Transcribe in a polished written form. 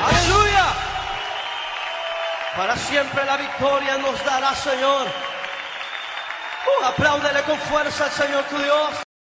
Aleluya. Para siempre la victoria nos dará, Señor. Apláudele con fuerza al Señor tu Dios.